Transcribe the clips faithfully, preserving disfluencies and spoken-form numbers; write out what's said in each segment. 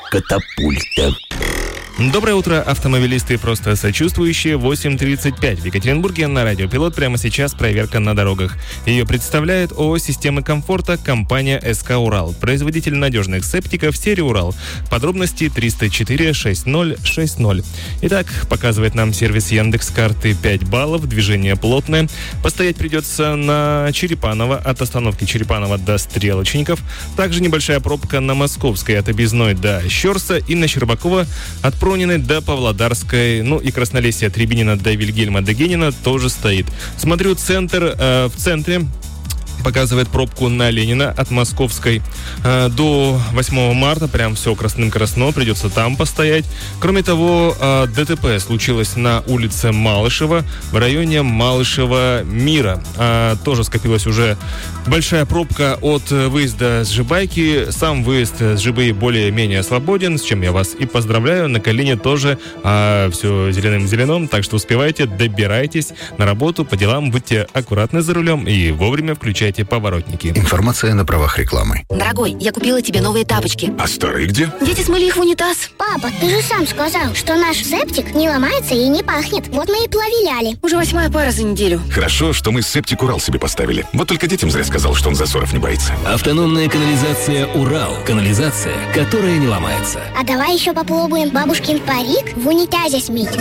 катапульта. Доброе утро, автомобилисты и просто сочувствующие. восемь тридцать пять в Екатеринбурге на Радио Пилот. Прямо сейчас проверка на дорогах. Ее представляет ООО «Системы комфорта» компания СК «Урал». Производитель надежных септиков серии «Урал». Подробности триста четыре шестьдесят ноль шестьдесят. Итак, показывает нам сервис Яндекс.Карты пять баллов. Движение плотное. Постоять придется на Черепаново, от остановки Черепаново до Стрелочников. Также небольшая пробка на Московской от Объездной до Щерса и на Щербакова от Пронины до Павлодарской, ну и Краснолесье от Рябинина до Вильгельма Дегенина тоже стоит. Смотрю, центр, э, в центре показывает пробку на Ленина от Московской э, до восьмого марта. Прям все красным-красно, придется там постоять. Кроме того, э, ДТП случилось на улице Малышева в районе Малышева Мира. Э, тоже скопилась уже большая пробка от выезда с Жибайки. Сам выезд с Жибы более-менее свободен, с чем я вас и поздравляю. На Калине тоже э, все зеленым-зеленым, так что успевайте, добирайтесь на работу, по делам, будьте аккуратны за рулем и вовремя включайте поворотники. Информация на правах рекламы. Дорогой, я купила тебе новые тапочки. А старые где? Дети смыли их в унитаз. Папа, ты же сам сказал, что наш септик не ломается и не пахнет. Вот мы и проверяли. Уже восьмая пара за неделю. Хорошо, что мы септик «Урал» себе поставили. Вот только детям зря сказал, что он засоров не боится. Автономная канализация «Урал». Канализация, которая не ломается. А давай еще попробуем бабушкин парик в унитазе смыть.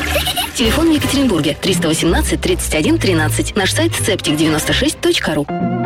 Телефон в Екатеринбурге триста восемнадцать тридцать один тринадцать. Наш сайт септик девяносто шесть точка ру.